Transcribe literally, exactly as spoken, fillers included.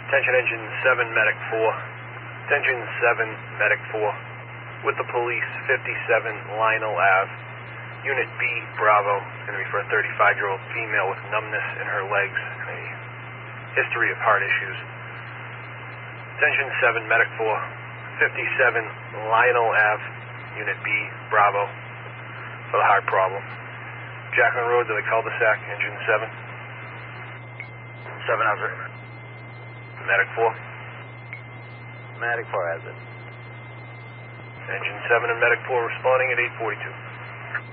Attention Engine seven, Medic four. Attention seven, Medic four. With the police, fifty-seven Lionel Ave. Unit B, Bravo. It's going to be for a thirty-five-year-old female with numbness in her legs and a history of heart issues. Attention seven, Medic four. fifty-seven Lionel Ave. Unit B, Bravo. For the heart problem. Jacqueline Road to the cul-de-sac, Engine seven. seven has it. Medic four. Medic four has it. Engine seven and Medic four responding at eight forty-two.